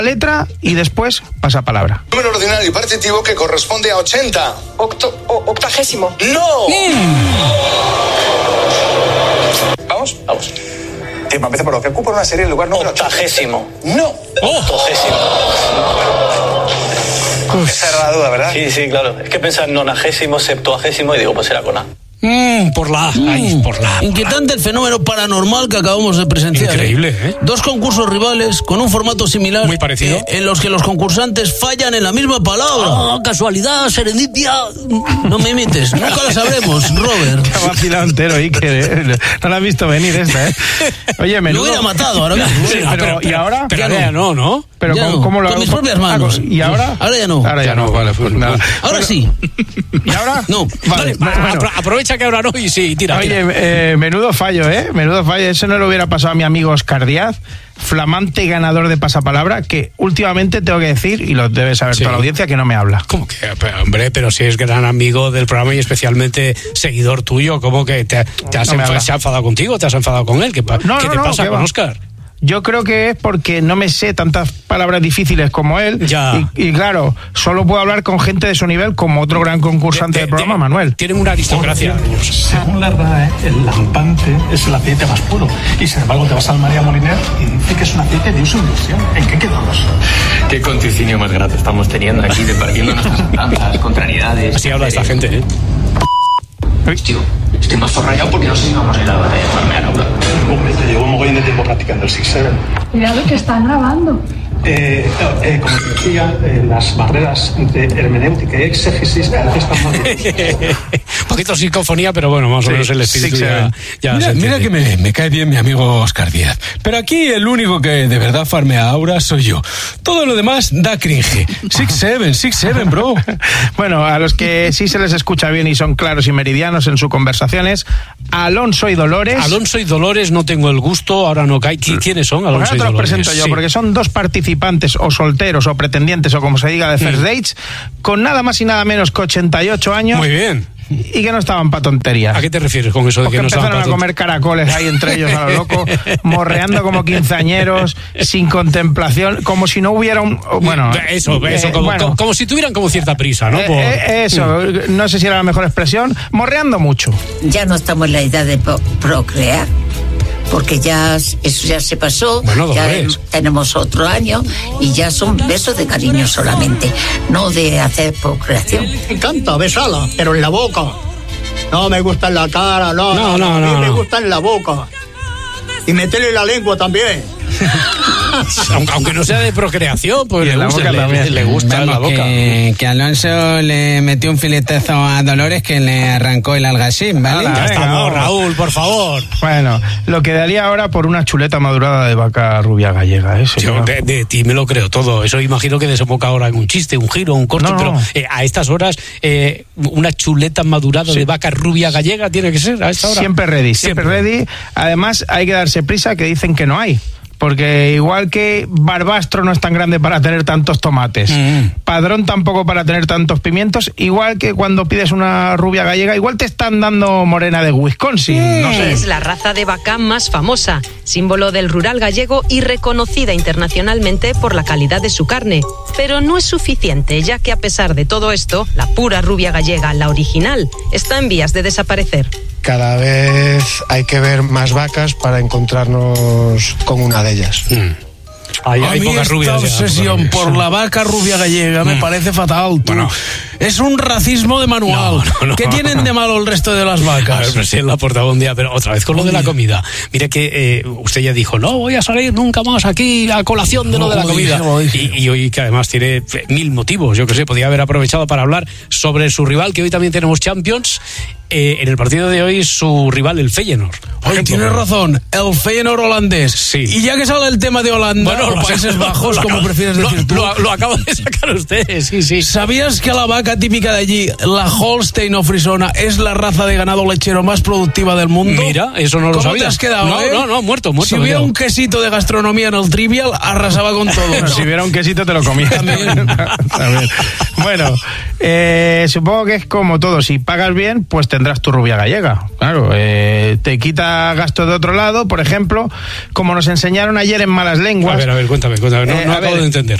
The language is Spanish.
letra y después pasapalabra. Número ordinario partitivo que corresponde a 80. Octagésimo. ¡No! Vamos. Tiempo, empieza por lo que ocupa una serie en lugar número 80. ¡No! Octogésimo. Esa era la duda, ¿verdad? Sí, claro. Es que pensaba en 90º, 70º y digo, pues era con A. Por la A. Inquietante el fenómeno paranormal que acabamos de presenciar. Increíble, ¿eh? Dos concursos rivales con un formato similar. Muy parecido. En los que los concursantes fallan en la misma palabra. Casualidad, serendipia. No me imites, nunca lo sabremos, Robert. Te ha vacilado entero, Iker, no la has visto venir esta, Oye, menudo... Lo hubiera matado ahora mismo. Sí, pero ¿y ahora? Pero ya no. Pero Ya ¿cómo lo hago? con mis propias manos. ¿Y ahora? Ahora ya no. Ahora ya no, vale, pues nada. Ahora sí. ¿Y ahora? No. Vale, bueno. Aprovecha que ahora no y sí, tira. Oye, menudo fallo, Menudo fallo. Eso no le hubiera pasado a mi amigo Oscar Díaz, flamante ganador de pasapalabra, que últimamente tengo que decir, y lo debe saber toda la audiencia, que no me habla. ¿Cómo que? Pero si es gran amigo del programa y especialmente seguidor tuyo, ¿cómo que se ha enfadado contigo? ¿Te has enfadado con él? ¿Qué te pasa con Oscar? Yo creo que es porque no me sé tantas palabras difíciles como él. Ya. Y claro, solo puedo hablar con gente de su nivel, como otro gran concursante del programa, Manuel. Tienen una aristocracia. Según la RAE, el lampante es el aceite más puro. Y sin embargo, te vas al María Moliner y dice que es un aceite de uso industrial. ¿En qué quedamos? Qué conticinio más grato estamos teniendo aquí, departiendo nuestras andanzas, contrariedades. Así habla esta gente, Tío, estoy más zorrayado porque no sé si vamos a ir a la batalla de farmear ahora. Hombre, te llevo un mogollón de tiempo practicando el 6-7. Cuidado que están grabando. Como te decía, las barreras entre hermenéutica y exégesis cada vez están más duras. Un poquito psicofonía, pero bueno, más o menos el espíritu ya Mira que me cae bien mi amigo Oscar Díaz. Pero aquí el único que de verdad farmea ahora soy yo. Todo lo demás da cringe. 6-7, bro. Bueno, a los que sí se les escucha bien y son claros y meridianos en sus conversaciones, Alonso y Dolores. No tengo el gusto, ahora no cae. ¿Quiénes son Alonso y Dolores? Ahora te los presento yo, porque son dos participantes o solteros o pretendientes o como se diga de First Dates, con nada más y nada menos que 88 años. Muy bien. Y que no estaban para tonterías. ¿A qué te refieres con eso de porque que no estaban para tonterías? Empezaron a comer caracoles ahí entre ellos a lo loco, morreando como quinceañeros, sin contemplación, como si no hubiera un... Bueno, como si tuvieran como cierta prisa, ¿no? Eso, no sé si era la mejor expresión, morreando mucho. Ya no estamos en la edad de procrear, porque eso ya se pasó, bueno, ya tenemos otro año y ya son besos de cariño solamente, no de hacer procreación. Me encanta besarla, pero en la boca. No me gusta en la cara, no. A mí me gusta en la boca. Y meterle la lengua también. Aunque no sea de procreación, pues le gusta la boca. Que Alonso le metió un filetazo a Dolores que le arrancó el algacín, ¿vale? Ya estamos, Raúl, por favor. Bueno, lo que daría ahora por una chuleta madurada de vaca rubia gallega, eso. Yo de ti me lo creo todo. Eso imagino que desemboca ahora en un chiste, un giro, un corte, pero a estas horas una chuleta madurada de vaca rubia gallega tiene que ser a esta hora. Siempre ready. Además, hay que darse prisa, que dicen que no hay. Porque igual que Barbastro no es tan grande para tener tantos tomates, Padrón tampoco para tener tantos pimientos, igual que cuando pides una rubia gallega, igual te están dando morena de Wisconsin, no sé. Es la raza de vaca más famosa, símbolo del rural gallego y reconocida internacionalmente por la calidad de su carne. Pero no es suficiente, ya que a pesar de todo esto, la pura rubia gallega, la original, está en vías de desaparecer. Cada vez hay que ver más vacas para encontrarnos con una de ellas. Hay esta obsesión por la vaca rubia gallega me parece fatal. Bueno, es un racismo de manual. ¿Qué tienen de malo el resto de las vacas? A ver, pero sí, la portaba un día, pero otra vez con lo de la comida. Mira que usted ya dijo, no voy a salir nunca más aquí a colación de lo de la comida. Y hoy, que además tiene 1000 motivos, yo que sé, podía haber aprovechado para hablar sobre su rival, que hoy también tenemos Champions. En el partido de hoy, su rival, el Feyenoord. Oye, tienes razón, el Feyenoord holandés. Sí. Y ya que sale el tema de Holanda, o Países Bajos, como prefieres decir tú. Lo acabo de sacar ustedes, sí. ¿Sabías que la vaca típica de allí, la Holstein o Frisona, es la raza de ganado lechero más productiva del mundo? Mira, eso no lo sabía. ¿Cómo te has quedado, No, muerto. Si hubiera un quesito de gastronomía en el Trivial, arrasaba con todo. Bueno, si hubiera un quesito te lo comías. También. Bueno, supongo que es como todo, si pagas bien, pues tendrás tendrás tu rubia gallega. Claro, te quita gastos de otro lado, por ejemplo, como nos enseñaron ayer en Malas Lenguas. A ver, cuéntame, no acabo de entender.